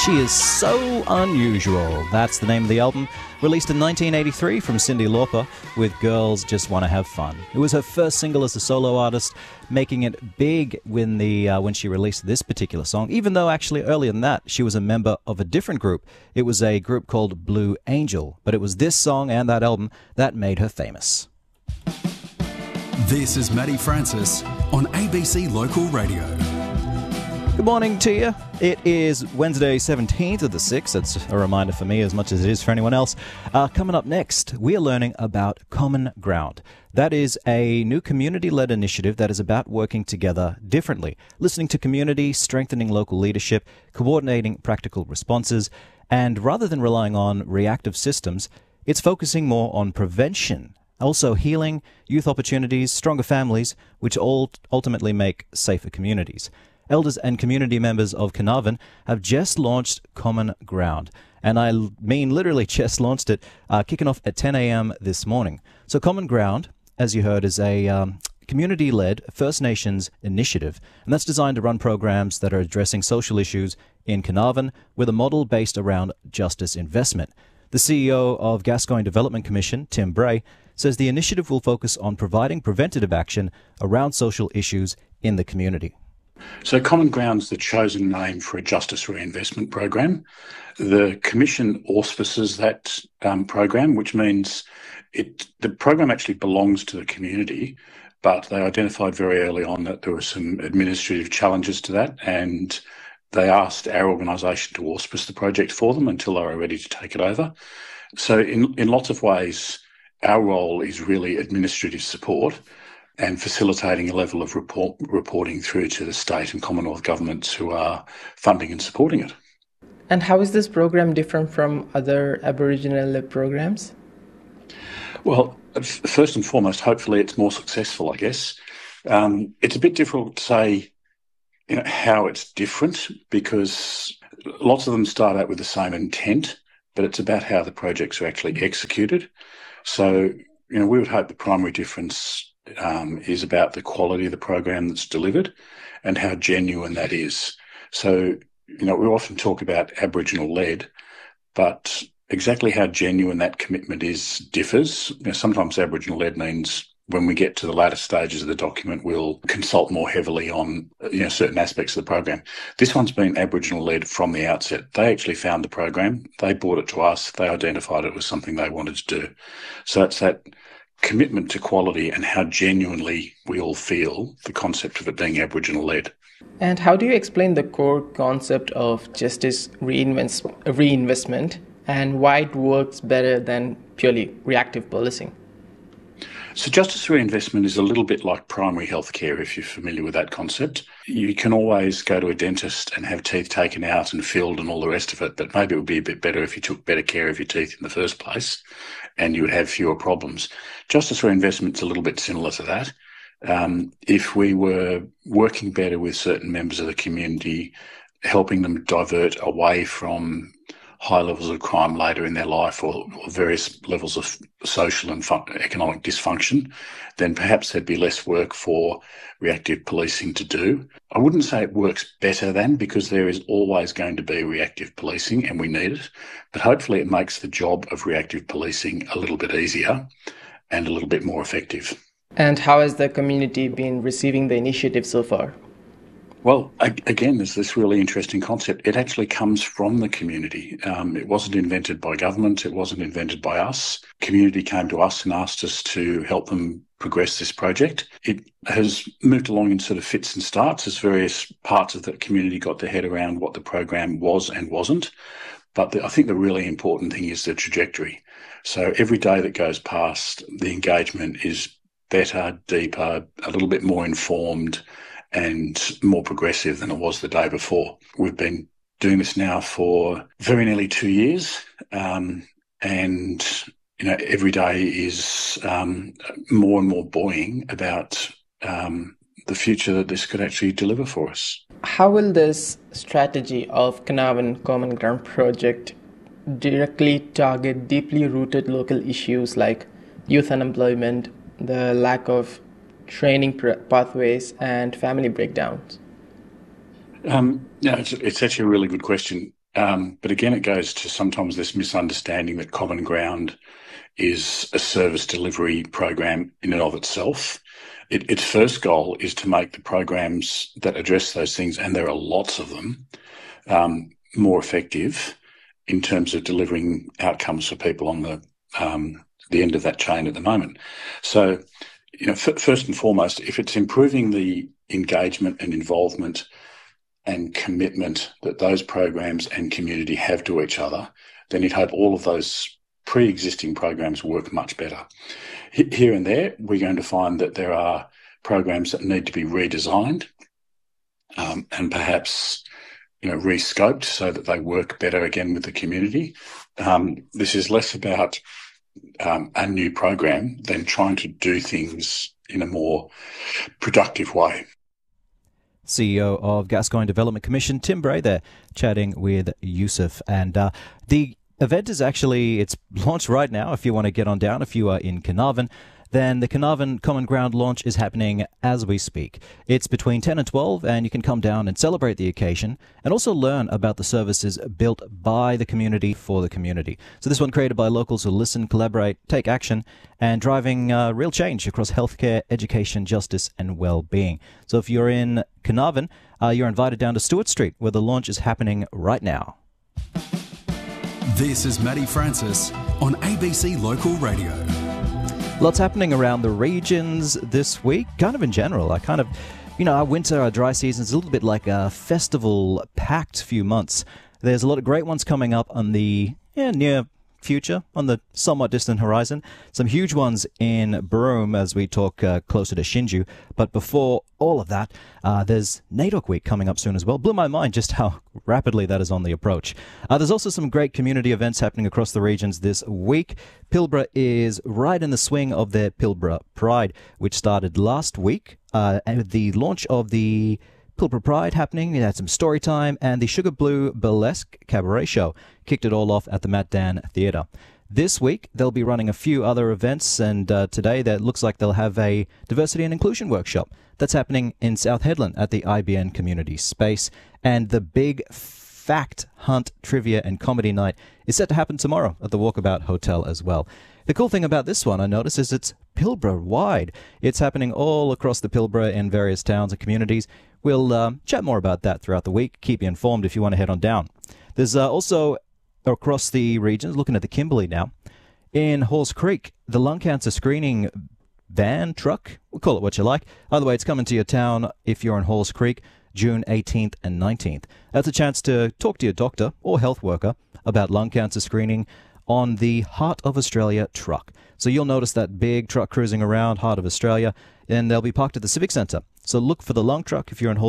She is so unusual. That's the name of the album, released in 1983 from Cyndi Lauper with Girls Just Wanna Have Fun. It was her first single as a solo artist, making it big when she released this particular song, even though actually earlier than that she was a member of a different group. It was a group called Blue Angel, but it was this song and that album that made her famous. This is Matty Francis on ABC Local Radio. Good morning to you. It is Wednesday, 17th of the 6th. It's a reminder for me as much as it is for anyone else. Coming up next, we are learning about Common Ground. That is a new community-led initiative that is about working together differently, listening to community, strengthening local leadership, coordinating practical responses, and rather than relying on reactive systems, it's focusing more on prevention, also healing, youth opportunities, stronger families, which all ultimately make safer communities. Elders and community members of Carnarvon have just launched Common Ground. And I mean literally just launched it, kicking off at 10 a.m. this morning. So Common Ground, as you heard, is a community-led First Nations initiative. And that's designed to run programs that are addressing social issues in Carnarvon with a model based around justice investment. The CEO of Gascoyne Development Commission, Tim Bray, says the initiative will focus on providing preventative action around social issues in the community. So Common Ground's the chosen name for a justice reinvestment program. The Commission auspices that program, which means the program actually belongs to the community, but they identified very early on that there were some administrative challenges to that, and they asked our organisation to auspice the project for them until they were ready to take it over. So in lots of ways, our role is really administrative support and facilitating a level of reporting through to the state and Commonwealth governments who are funding and supporting it. And how is this program different from other Aboriginal-led programs? Well, first and foremost, hopefully it's more successful, I guess. It's a bit difficult to say how it's different because lots of them start out with the same intent, but it's about how the projects are actually executed. So, we would hope the primary difference is about the quality of the program that's delivered and how genuine that is. So, we often talk about Aboriginal-led, but exactly how genuine that commitment is differs. Sometimes Aboriginal-led means when we get to the latter stages of the document, we'll consult more heavily on certain aspects of the program. This one's been Aboriginal-led from the outset. They actually found the program. They brought it to us. They identified it was something they wanted to do. So it's that commitment to quality and how genuinely we all feel the concept of it being Aboriginal-led. And how do you explain the core concept of justice reinvestment and why it works better than purely reactive policing? So justice reinvestment is a little bit like primary health care, if you're familiar with that concept. You can always go to a dentist and have teeth taken out and filled and all the rest of it, but maybe it would be a bit better if you took better care of your teeth in the first place and you would have fewer problems. Justice reinvestment is a little bit similar to that. If we were working better with certain members of the community, helping them divert away from high levels of crime later in their life or various levels of social and economic dysfunction, then perhaps there'd be less work for reactive policing to do. I wouldn't say it works better than, because there is always going to be reactive policing and we need it, but hopefully it makes the job of reactive policing a little bit easier and a little bit more effective. And how has the community been receiving the initiative so far? Well, again, there's this really interesting concept. It actually comes from the community. It wasn't invented by government. It wasn't invented by us. Community came to us and asked us to help them progress this project. It has moved along in sort of fits and starts as various parts of the community got their head around what the program was and wasn't. But I think the really important thing is the trajectory. So every day that goes past, the engagement is better, deeper, a little bit more informed, and more progressive than it was the day before. We've been doing this now for very nearly 2 years, and every day is more and more buoying about the future that this could actually deliver for us. How will this strategy of Carnarvon Common Ground project directly target deeply rooted local issues like youth unemployment, the lack of training pathways, and family breakdowns? It's actually a really good question. But again, it goes to sometimes this misunderstanding that Common Ground is a service delivery program in and of itself. Its first goal is to make the programs that address those things, and there are lots of them, more effective in terms of delivering outcomes for people on the end of that chain at the moment. So, first and foremost, if it's improving the engagement and involvement and commitment that those programs and community have to each other, then you'd hope all of those pre-existing programs work much better. Here and there, we're going to find that there are programs that need to be redesigned and perhaps rescoped so that they work better again with the community. This is less about a new program than trying to do things in a more productive way. CEO of Gascoyne Development Commission, Tim Bray there, chatting with Yusuf. And the event is it's launched right now. If you want to get on down, if you are in Carnarvon, then the Carnarvon Common Ground launch is happening as we speak. It's between 10 and 12, and you can come down and celebrate the occasion and also learn about the services built by the community for the community. So this one created by locals who listen, collaborate, take action, and driving real change across healthcare, education, justice, and well-being. So if you're in Carnarvon, you're invited down to Stewart Street, where the launch is happening right now. This is Matty Francis on ABC Local Radio. Lots happening around the regions this week, kind of in general. Our winter, our dry season is a little bit like a festival-packed few months. There's a lot of great ones coming up on the near future, on the somewhat distant horizon. Some huge ones in Broome as we talk closer to Shinju. But before all of that, there's NAIDOC Week coming up soon as well. Blew my mind just how rapidly that is on the approach. There's also some great community events happening across the regions this week. Pilbara is right in the swing of their Pilbara Pride, which started last week. And the launch of the Pilbara Pride happening. We had some story time, and the Sugar Blue Burlesque Cabaret Show kicked it all off at the Matt Dan Theatre. This week, they'll be running a few other events, and today that looks like they'll have a diversity and inclusion workshop that's happening in South Hedland at the IBN Community Space. And the Big Fact Hunt Trivia and Comedy Night is set to happen tomorrow at the Walkabout Hotel as well. The cool thing about this one, I noticed, is it's Pilbara-wide. It's happening all across the Pilbara in various towns and communities. We'll chat more about that throughout the week. Keep you informed if you want to head on down. There's also, across the regions, looking at the Kimberley now, in Halls Creek, the lung cancer screening van, truck, we'll call it what you like. Either way, it's coming to your town if you're in Halls Creek, June 18th and 19th. That's a chance to talk to your doctor or health worker about lung cancer screening on the Heart of Australia truck. So you'll notice that big truck cruising around Heart of Australia, and they'll be parked at the Civic Centre. So look for the lung truck if you're in Halls